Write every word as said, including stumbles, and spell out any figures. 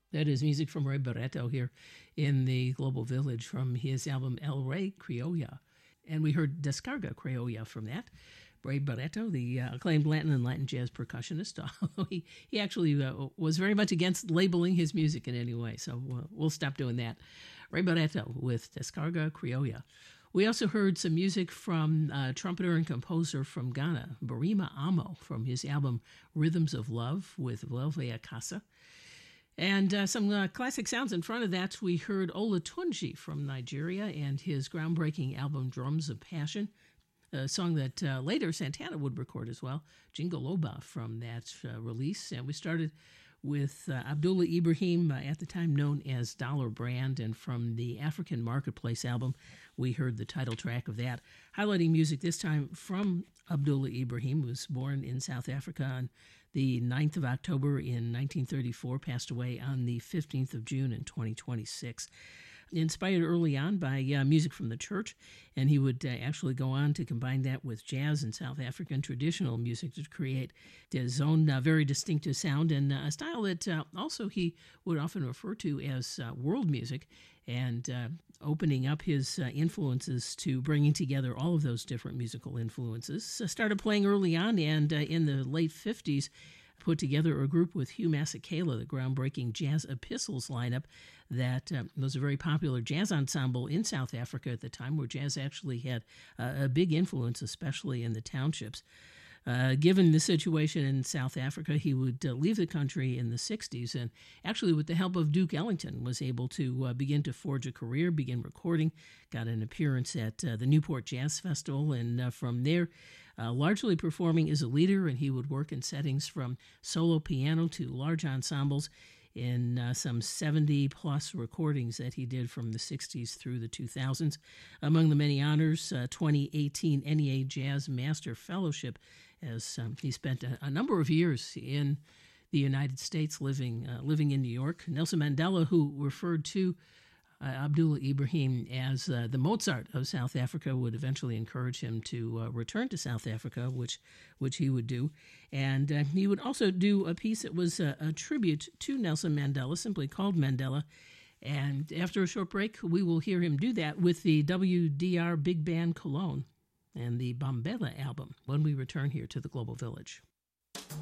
That is music from Ray Barretto here in the Global Village from his album El Rey Criolla. And we heard Descarga Criolla from that. Ray Barretto, the uh, acclaimed Latin and Latin jazz percussionist, although he, he actually uh, was very much against labeling his music in any way, so uh, we'll stop doing that. Ray Barretto with Descarga Criolla. We also heard some music from uh, trumpeter and composer from Ghana, Barima Amo, from his album Rhythms of Love with Welve Akasa. And uh, some uh, classic sounds in front of that. We heard Olatunji from Nigeria and his groundbreaking album Drums of Passion, a song that uh, later Santana would record as well, Jingaloba from that uh, release. And we started with uh, Abdullah Ibrahim, uh, at the time known as Dollar Brand, and from the African Marketplace album, we heard the title track of that, highlighting music this time from Abdullah Ibrahim, who was born in South Africa on the ninth of October in nineteen thirty-four, passed away on the fifteenth of June in twenty twenty-six. Inspired early on by uh, music from the church, and he would uh, actually go on to combine that with jazz and South African traditional music to create his own uh, very distinctive sound, and uh, a style that uh, also he would often refer to as uh, world music, and uh, opening up his uh, influences to bringing together all of those different musical influences. So started playing early on, and uh, in the late fifties, put together a group with Hugh Masekela, the groundbreaking Jazz Epistles lineup that uh, was a very popular jazz ensemble in South Africa at the time, where jazz actually had uh, a big influence, especially in the townships. Uh, given the situation in South Africa, he would uh, leave the country in the sixties, and actually with the help of Duke Ellington was able to uh, begin to forge a career, begin recording, got an appearance at uh, the Newport Jazz Festival, and uh, from there uh, largely performing as a leader, and he would work in settings from solo piano to large ensembles in uh, some seventy-plus recordings that he did from the sixties through the two thousands. Among the many honors, uh, twenty eighteen N E A Jazz Master Fellowship, as um, he spent a, a number of years in the United States living uh, living in New York. Nelson Mandela, who referred to uh, Abdullah Ibrahim as uh, the Mozart of South Africa, would eventually encourage him to uh, return to South Africa, which which he would do. And uh, he would also do a piece that was a, a tribute to Nelson Mandela, simply called Mandela. And after a short break, we will hear him do that with the W D R Big Band Cologne and the Bombela album when we return here to the Global Village.